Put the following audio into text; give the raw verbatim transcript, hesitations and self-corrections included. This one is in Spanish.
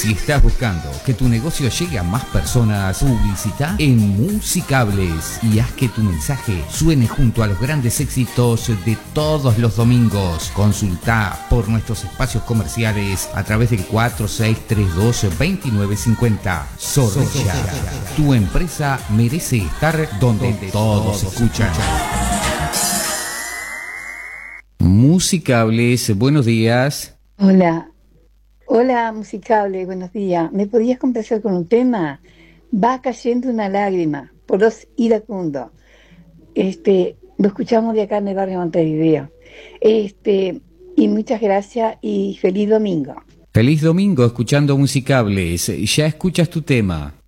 Si estás buscando que tu negocio llegue a más personas, publicita en Musicables y haz que tu mensaje suene junto a los grandes éxitos de todos los domingos. Consulta por nuestros espacios comerciales a través del cuatro seis tres dos, dos nueve cinco cero. Zorrilla, tu empresa merece estar donde todos escuchan. Musicables, buenos días. Hola, hola Musicable, buenos días. ¿Me podías complacer con un tema? Va cayendo una lágrima, por los iracundos. Este, lo escuchamos de acá en el barrio Montevideo. Este, y muchas gracias y feliz domingo. Feliz domingo escuchando Musicables. Ya escuchas tu tema.